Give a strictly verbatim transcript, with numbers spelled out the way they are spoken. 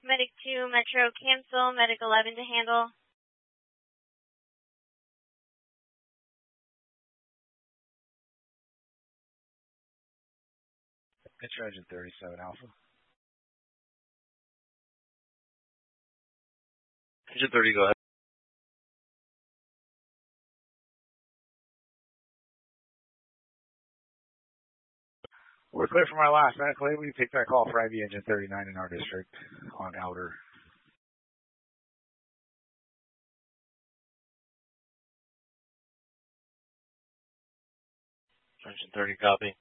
Medic two, Metro cancel, Medic eleven to handle. Metro engine thirty-seven Alpha. Engine thirty, go ahead. We're clear from our last medical aid. We take that call for I V engine thirty-nine in our district on outer. Engine thirty, copy.